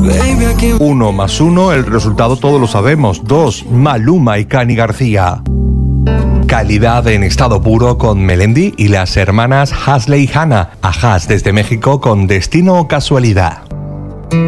1 más 1, el resultado todos lo sabemos. 2, Maluma y Cani García. Calidad en estado puro con Melendi y las hermanas Hasley y Hannah. Ajás desde México con Destino o Casualidad.